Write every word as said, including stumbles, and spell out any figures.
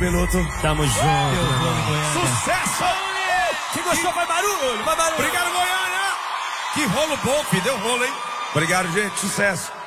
Beluto. Tamo junto. Sucesso! Quem gostou vai barulho, vai barulho. Obrigado, Goiânia! Que rolo bom, filho. Deu rolo, hein? Obrigado, gente. Sucesso.